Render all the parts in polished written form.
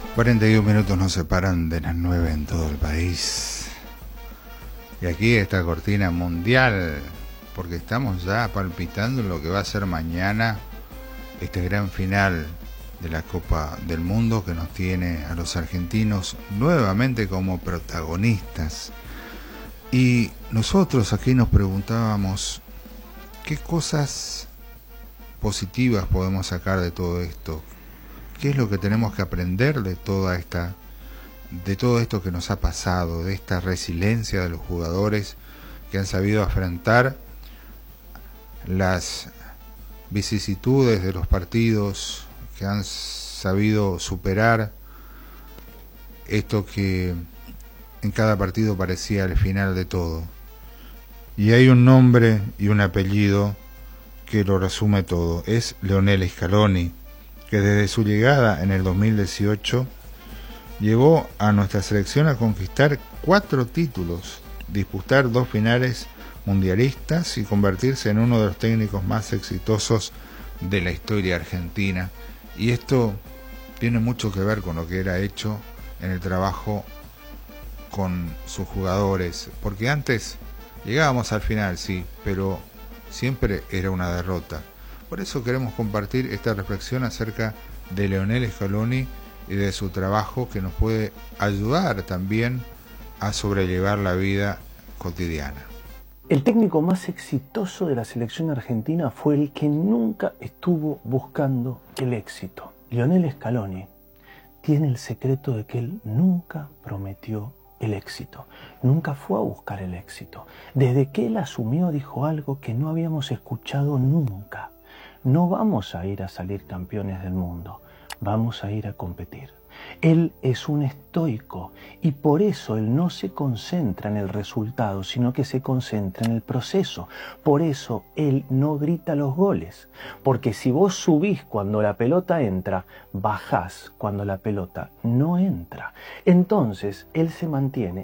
41 minutos nos separan de las 9 en todo el país. Y aquí esta cortina mundial, porque estamos ya palpitando lo que va a ser mañana este gran final de la Copa del Mundo que nos tiene a los argentinos nuevamente como protagonistas. Y nosotros aquí nos preguntábamos qué cosas positivas podemos sacar de todo esto. ¿Qué es lo que tenemos que aprender de todo esto que nos ha pasado, de esta resiliencia de los jugadores que han sabido afrontar las vicisitudes de los partidos, que han sabido superar esto que en cada partido parecía el final de todo? Y hay un nombre y un apellido que lo resume todo, es Lionel Scaloni, que desde su llegada en el 2018 llevó a nuestra selección a conquistar 4 títulos, disputar 2 finales mundialistas y convertirse en uno de los técnicos más exitosos de la historia argentina. Y esto tiene mucho que ver con lo que era hecho en el trabajo con sus jugadores, porque antes llegábamos al final, sí, pero siempre era una derrota. Por eso queremos compartir esta reflexión acerca de Lionel Scaloni y de su trabajo, que nos puede ayudar también a sobrellevar la vida cotidiana. El técnico más exitoso de la selección argentina fue el que nunca estuvo buscando el éxito. Lionel Scaloni tiene el secreto de que él nunca prometió el éxito, nunca fue a buscar el éxito. Desde que él asumió dijo algo que no habíamos escuchado nunca: no vamos a ir a salir campeones del mundo, vamos a ir a competir. Él es un estoico y por eso él no se concentra en el resultado, sino que se concentra en el proceso. Por eso él no grita los goles, porque si vos subís cuando la pelota entra, bajás cuando la pelota no entra. Entonces él se mantiene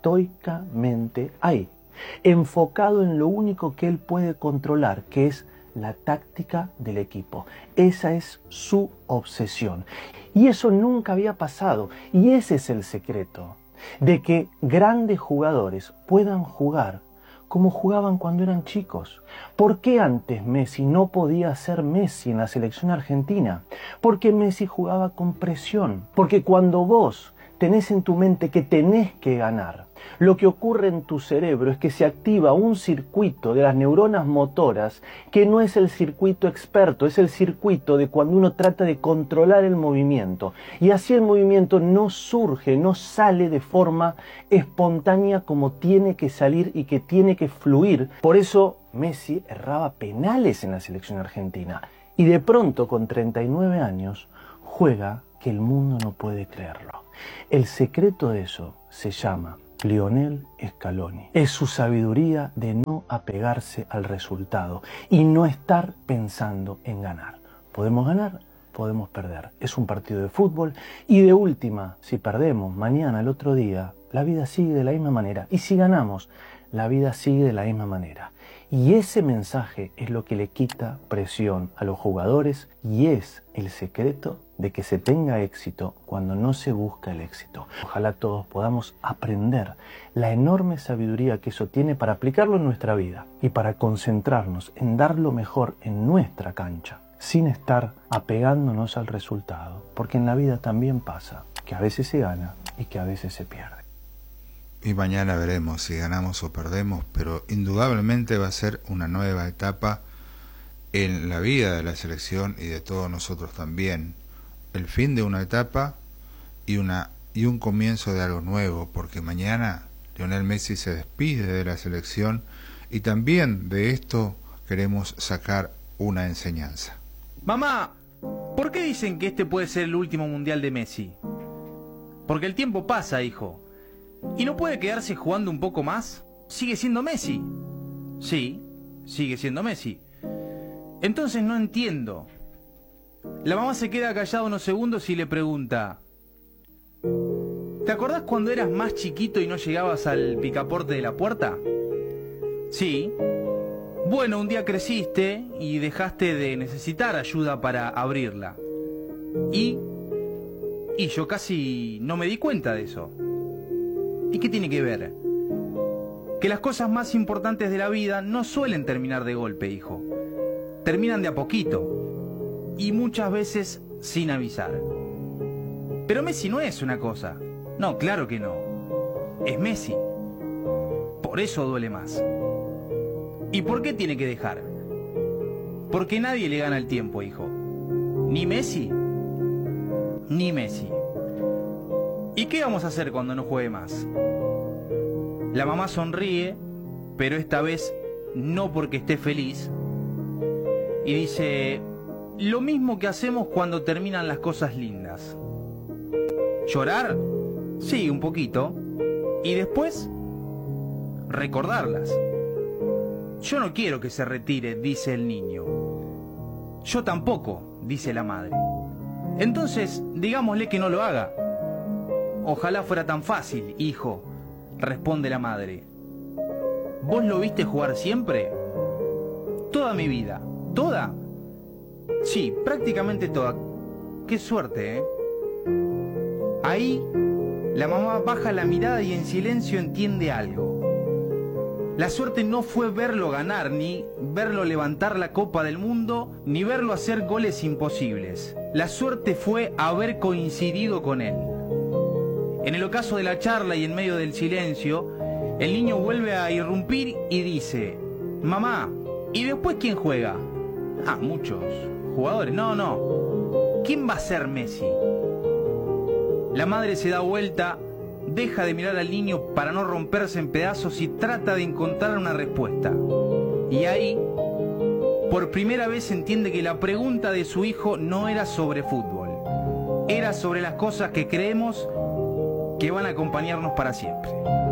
estoicamente ahí, enfocado en lo único que él puede controlar, que es la táctica del equipo. Esa es su obsesión. Y eso nunca había pasado. Y ese es el secreto, de que grandes jugadores puedan jugar como jugaban cuando eran chicos. ¿Por qué antes Messi no podía ser Messi en la selección argentina? Porque Messi jugaba con presión. Porque cuando vos tenés en tu mente que tenés que ganar, lo que ocurre en tu cerebro es que se activa un circuito de las neuronas motoras que no es el circuito experto, es el circuito de cuando uno trata de controlar el movimiento. Y así el movimiento no surge, no sale de forma espontánea como tiene que salir y que tiene que fluir. Por eso Messi erraba penales en la selección argentina. Y de pronto, con 39 años, juega que el mundo no puede creerlo. El secreto de eso se llama Lionel Scaloni. Es su sabiduría de no apegarse al resultado y no estar pensando en ganar. Podemos ganar, podemos perder. Es un partido de fútbol y de última, si perdemos mañana, el otro día, la vida sigue de la misma manera. Y si ganamos, la vida sigue de la misma manera. Y ese mensaje es lo que le quita presión a los jugadores y es el secreto de que se tenga éxito cuando no se busca el éxito. Ojalá todos podamos aprender la enorme sabiduría que eso tiene para aplicarlo en nuestra vida y para concentrarnos en dar lo mejor en nuestra cancha, sin estar apegándonos al resultado, porque en la vida también pasa que a veces se gana y que a veces se pierde. Y mañana veremos si ganamos o perdemos, pero indudablemente va a ser una nueva etapa en la vida de la selección y de todos nosotros también. El fin de una etapa y un comienzo de algo nuevo, porque mañana Lionel Messi se despide de la selección y también de esto queremos sacar una enseñanza. Mamá, ¿por qué dicen que este puede ser el último mundial de Messi? Porque el tiempo pasa, hijo. ¿Y no puede quedarse jugando un poco más? Sigue siendo Messi. Sí, sigue siendo Messi. Entonces no entiendo. La mamá se queda callada unos segundos y le pregunta: ¿te acordás cuando eras más chiquito y no llegabas al picaporte de la puerta? Sí. Bueno, un día creciste y dejaste de necesitar ayuda para abrirla. ¿Y Y yo casi no me di cuenta de eso. ¿Y qué tiene que ver? Que las cosas más importantes de la vida no suelen terminar de golpe, hijo. Terminan de a poquito. Y muchas veces sin avisar. Pero Messi no es una cosa. No, claro que no. Es Messi. Por eso duele más. ¿Y por qué tiene que dejar? Porque nadie le gana el tiempo, hijo. Ni Messi, ni Messi. ¿Y qué vamos a hacer cuando no juegue más? La mamá sonríe, pero esta vez no porque esté feliz. Y dice, lo mismo que hacemos cuando terminan las cosas lindas. ¿Llorar? Sí, un poquito. Y después, recordarlas. Yo no quiero que se retire, dice el niño. Yo tampoco, dice la madre. Entonces, digámosle que no lo haga. Ojalá fuera tan fácil, hijo, responde la madre. ¿Vos lo viste jugar siempre? Toda mi vida. ¿Toda? Sí, prácticamente toda. Qué suerte, ¿eh? Ahí, la mamá baja la mirada y en silencio entiende algo. La suerte no fue verlo ganar, ni verlo levantar la Copa del Mundo, ni verlo hacer goles imposibles. La suerte fue haber coincidido con él. En el ocaso de la charla y en medio del silencio, el niño vuelve a irrumpir y dice, mamá, ¿y después quién juega? Ah, muchos jugadores. No. ¿Quién va a ser Messi? La madre se da vuelta, deja de mirar al niño para no romperse en pedazos y trata de encontrar una respuesta. Y ahí, por primera vez entiende que la pregunta de su hijo no era sobre fútbol. Era sobre las cosas que creemos que van a acompañarnos para siempre.